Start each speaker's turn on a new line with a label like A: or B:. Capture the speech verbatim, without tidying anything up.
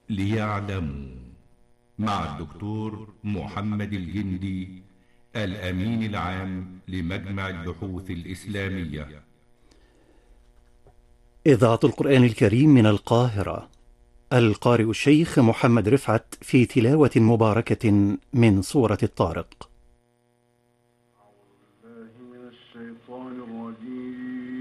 A: ليعلموا، مع الدكتور محمد الجندي، الأمين العام لمجمع البحوث الإسلامية.
B: إذاعة القرآن الكريم من القاهرة. القارئ الشيخ محمد رفعت في تلاوة مباركة من سورة الطارق.